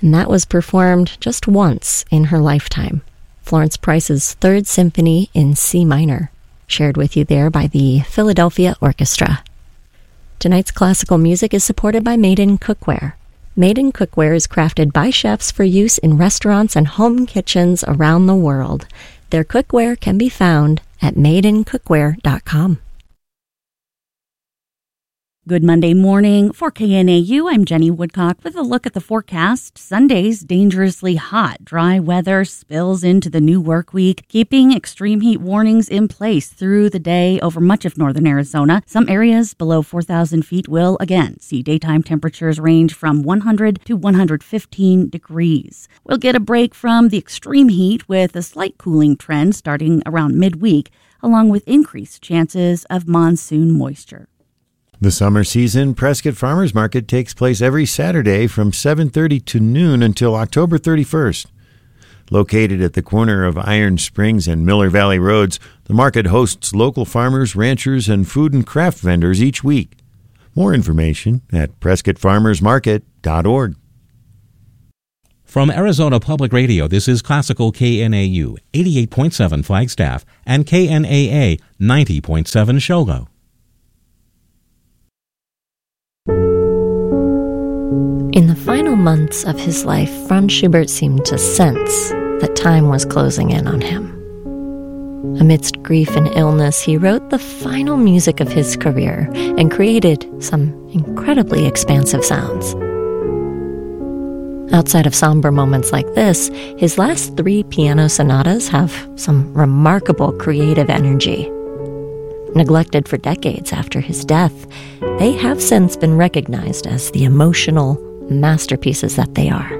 And that was performed just once in her lifetime. Florence Price's Third Symphony in C minor, shared with you there by the Philadelphia Orchestra. Tonight's classical music is supported by Made in Cookware. Made in Cookware is crafted by chefs for use in restaurants and home kitchens around the world. Their cookware can be found at madeincookware.com. Good Monday morning. For KNAU, I'm Jenny Woodcock with a look at the forecast. Sunday's dangerously hot, dry weather spills into the new work week, keeping extreme heat warnings in place through the day over much of northern Arizona. Some areas below 4,000 feet will again see daytime temperatures range from 100 to 115 degrees. We'll get a break from the extreme heat with a slight cooling trend starting around midweek, along with increased chances of monsoon moisture. The summer season Prescott Farmers Market takes place every Saturday from 7:30 to noon until October 31st. Located at the corner of Iron Springs and Miller Valley Roads, the market hosts local farmers, ranchers, and food and craft vendors each week. More information at PrescottFarmersMarket.org. From Arizona Public Radio, this is Classical KNAU 88.7 Flagstaff and KNAA 90.7 Shogo. In the final months of his life, Franz Schubert seemed to sense that time was closing in on him. Amidst grief and illness, he wrote the final music of his career and created some incredibly expansive sounds. Outside of somber moments like this, his last 3 piano sonatas have some remarkable creative energy. Neglected for decades after his death, they have since been recognized as the emotional masterpieces that they are.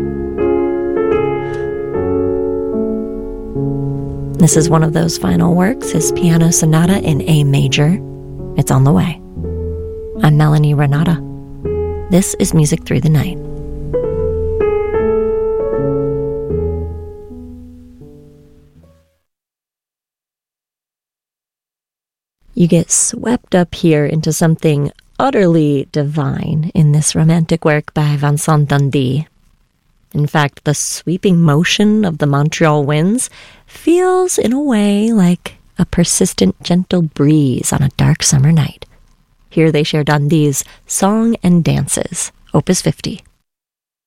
This is one of those final works, his piano sonata in A major. It's on the way. I'm Melanie Renata. This is Music Through the Night. You get swept up here into something utterly divine in this romantic work by Vincent Dundee. In fact, the sweeping motion of the Montreal winds feels, in a way, like a persistent, gentle breeze on a dark summer night. Here they share Dundee's Song and Dances, Opus 50.